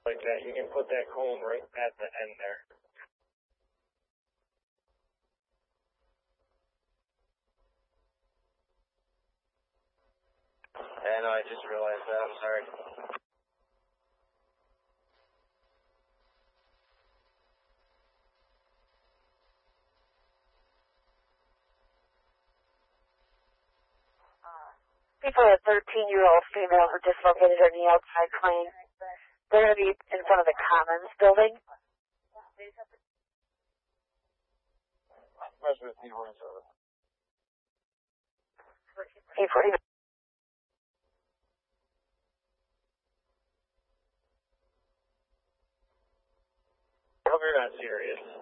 like that, you can put that cone right at the end there. Yeah, no, I just realized that. I'm sorry. People, a 13-year-old female who dislocated her knee outside playing. They're going to be in front of the Commons building. Especially with people in service. 8:40. I hope you're not serious.